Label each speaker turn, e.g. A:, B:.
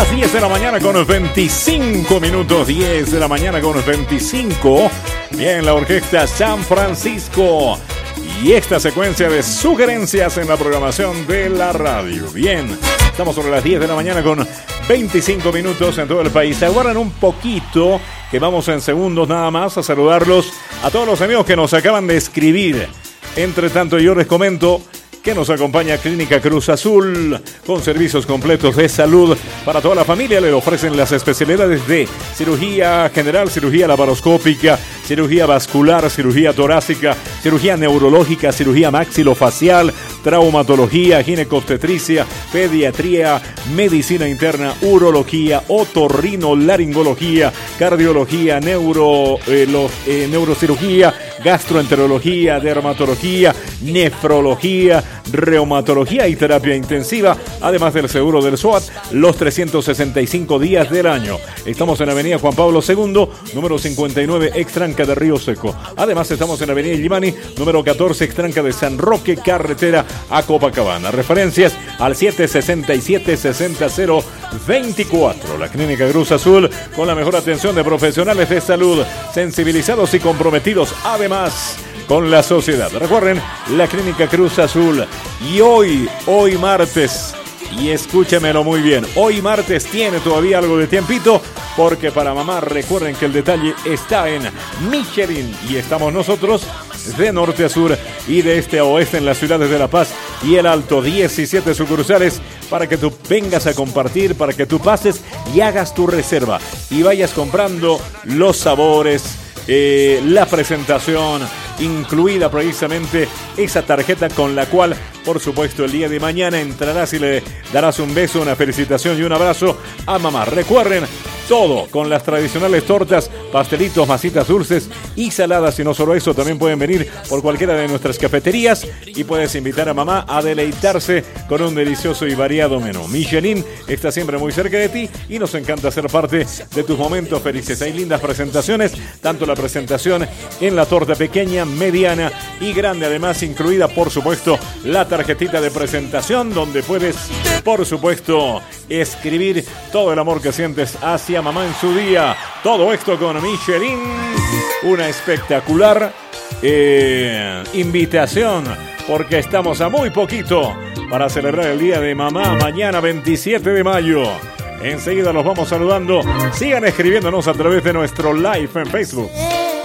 A: Las 10 de la mañana con 25 minutos. 10 de la mañana con 25. Bien, la Orquesta San Francisco. Y esta secuencia de sugerencias en la programación de la radio. Bien, estamos sobre las 10 de la mañana con 25 minutos en todo el país. Aguarden un poquito, que vamos en segundos nada más a saludarlos a todos los amigos que nos acaban de escribir. Entre tanto, yo les comento que nos acompaña Clínica Cruz Azul con servicios completos de salud para toda la familia. Le ofrecen las especialidades de cirugía general, cirugía laparoscópica, cirugía vascular, cirugía torácica, cirugía neurológica, cirugía maxilofacial, traumatología, ginecobstetricia, pediatría, medicina interna, urología, otorrinolaringología, cardiología, neurocirugía, gastroenterología, dermatología, nefrología, reumatología y terapia intensiva, además del seguro del SOAT, los 365 días del año. Estamos en Avenida Juan Pablo II, número 59, extranca de Río Seco. Además estamos en Avenida Illimani, número 14, extranca de San Roque, carretera a Copacabana. Referencias al 767-60024. La Clínica Cruz Azul, con la mejor atención de profesionales de salud, sensibilizados y comprometidos, además con la sociedad. Recuerden, la Clínica Cruz Azul. Y hoy martes, y escúchemelo muy bien, hoy martes tiene todavía algo de tiempito, porque para mamá recuerden que el detalle está en Michelin, y estamos nosotros de norte a sur y de este a oeste en las ciudades de La Paz y El Alto. 17 sucursales para que tú vengas a compartir, para que tú pases y hagas tu reserva y vayas comprando los sabores, la presentación, incluida precisamente esa tarjeta con la cual, por supuesto, el día de mañana entrarás y le darás un beso, una felicitación y un abrazo a mamá. Recuerden, todo con las tradicionales tortas, pastelitos, masitas dulces y saladas. Y no solo eso, también pueden venir por cualquiera de nuestras cafeterías y puedes invitar a mamá a deleitarse con un delicioso y variado menú. Michelin está siempre muy cerca de ti y nos encanta ser parte de tus momentos felices. Hay lindas presentaciones, tanto la presentación en la torta pequeña, mediana y grande, además incluida, por supuesto, la tarjetita de presentación, donde puedes, por supuesto, escribir todo el amor que sientes hacia mamá en su día. Todo esto con Michelin, una espectacular invitación, porque estamos a muy poquito para celebrar el día de mamá, mañana 27 de mayo. Enseguida los vamos saludando. Sigan escribiéndonos a través de nuestro live en Facebook.